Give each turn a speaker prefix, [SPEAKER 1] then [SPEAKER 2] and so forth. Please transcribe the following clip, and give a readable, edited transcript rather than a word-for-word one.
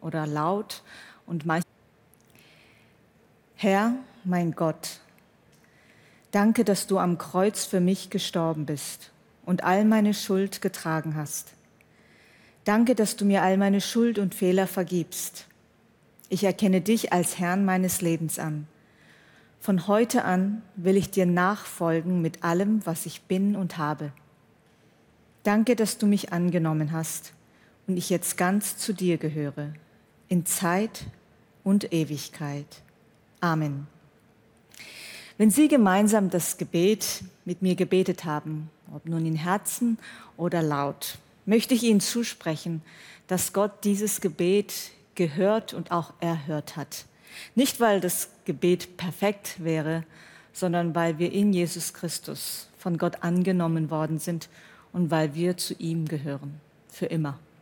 [SPEAKER 1] oder laut und meist. Herr, mein Gott, danke, dass du am Kreuz für mich gestorben bist und all meine Schuld getragen hast. Danke, dass du mir all meine Schuld und Fehler vergibst. Ich erkenne dich als Herrn meines Lebens an. Von heute an will ich dir nachfolgen mit allem, was ich bin und habe. Danke, dass du mich angenommen hast und ich jetzt ganz zu dir gehöre, in Zeit und Ewigkeit. Amen. Wenn Sie gemeinsam das Gebet mit mir gebetet haben, ob nun in Herzen oder laut, möchte ich Ihnen zusprechen, dass Gott dieses Gebet gehört und auch erhört hat. Nicht, weil das Gebet perfekt wäre, sondern weil wir in Jesus Christus von Gott angenommen worden sind und weil wir zu ihm gehören, für immer.